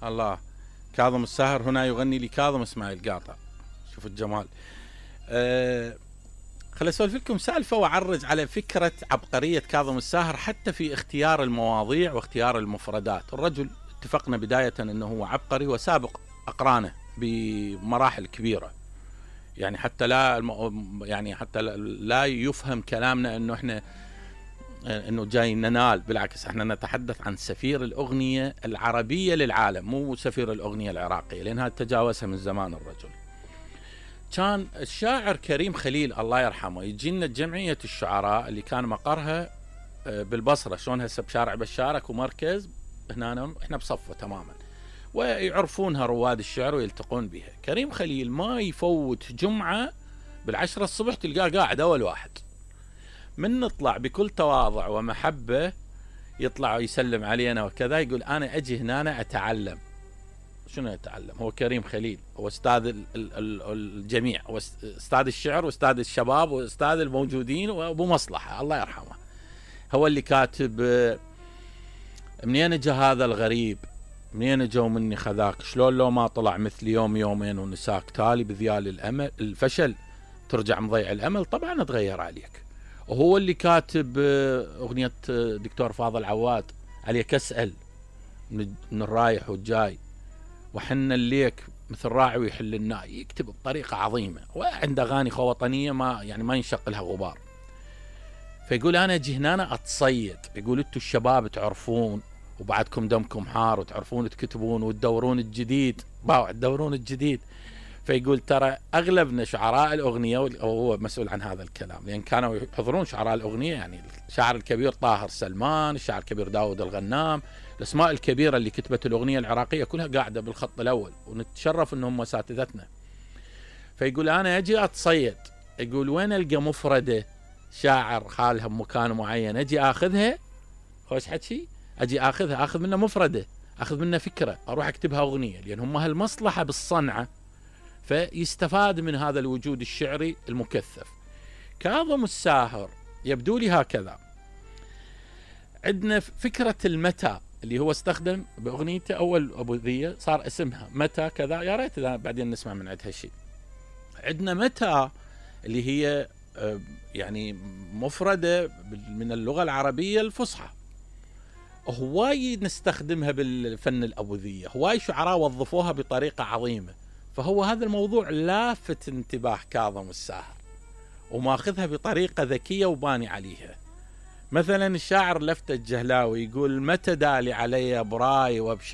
الله. كاظم الساهر هنا يغني لكاظم اسماعيل قاطع. شوف الجمال. خل اسولف لكم سالفه واعرج على فكره عبقريه كاظم الساهر حتى في اختيار المواضيع واختيار المفردات. الرجل اتفقنا بدايه انه هو عبقري وسابق اقرانه بمراحل كبيره، يعني حتى لا يفهم كلامنا انه احنا انه جاي ننال، بالعكس احنا نتحدث عن سفير الاغنيه العربيه للعالم، مو سفير الاغنيه العراقيه، لانها تجاوزها من زمان الرجل. كان الشاعر كريم خليل الله يرحمه يجي لنا جمعيه الشعراء اللي كان مقرها بالبصره، شلون هسه بشارع بشارك ومركز هنا احنا بصفه تماما، ويعرفونها رواد الشعر ويلتقون بها. كريم خليل ما يفوت جمعه بالعشرة الصبح تلقاه قاعد اول واحد. من نطلع بكل تواضع ومحبه يطلع ويسلم علينا وكذا، يقول انا اجي هنا اتعلم. شنو يتعلم؟ هو كريم خليل هو استاذ الجميع، استاذ الشعر واستاذ الشباب واستاذ الموجودين وابو مصلحه الله يرحمه. هو اللي كاتب منين اجى هذا الغريب، منين اجوا مني خذاك، شلون لو ما طلع مثل يوم يومين ونساك، تالي بذيال الامل الفشل ترجع مضيع الامل. طبعا اتغير عليك. وهو اللي كاتب اغنيه دكتور فاضل عواد عليك اسال من الرايح والجاي، وحنا الليك مثل راعي ويحل الناي. يكتب بطريقه عظيمه، وعنده اغاني وطنيه ما ينشق لها غبار. فيقول انا اجي هنا اتصيد، يقول انتم الشباب تعرفون وبعدكم دمكم حار وتعرفون تكتبون وتدورون الجديد، تدورون الجديد. فيقول ترى اغلبنا شعراء الاغنيه، وهو مسؤول عن هذا الكلام لان كانوا يحضرون شعراء الاغنيه، يعني الشاعر الكبير طاهر سلمان، الشاعر الكبير داود الغنام، الاسماء الكبيره اللي كتبت الاغنيه العراقيه كلها قاعده بالخط الاول، ونتشرف انهم اساتذتنا. فيقول انا اجي اتصيد، يقول وين القى مفرده شاعر خالها بمكان معين اجي اخذها، خوش حكي، اجي اخذها، اخذ منها مفرده، اخذ منها فكره، اروح اكتبها اغنيه، لان هم هالمصلحه بالصنعه، فيستفاد من هذا الوجود الشعري المكثف. كاظم الساهر يبدو لي هكذا. عندنا فكرة المتى اللي هو استخدم بأغنيته أول أبو ذية، صار اسمها متى كذا، يا ريت بعدين نسمع من عندها شيء. عندنا متى اللي هي يعني مفردة من اللغة العربية الفصحى، هواي نستخدمها بالفن الأبوذية، هواي شعراء وظفوها بطريقة عظيمة. فهو هذا الموضوع لافت انتباه كاظم الساهر وماخذها بطريقة ذكية وباني عليها. مثلا الشاعر لفتة الجهلاوي يقول متى دالي علي براي